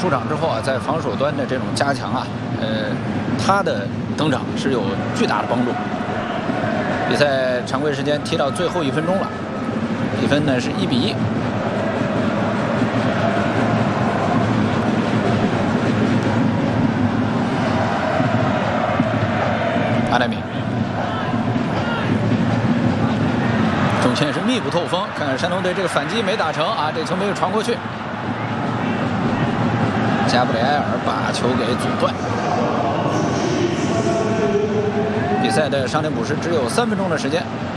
出场之后啊，在防守端的这种加强啊，他的登场是有巨大的帮助。比赛常规时间踢到最后1分钟了，比分呢是1-1。阿莱米，中线是密不透风，看看山东队这个反击没打成啊，这球没有传过去。加布里埃尔把球给阻断。比赛的伤停补时只有3分钟的时间。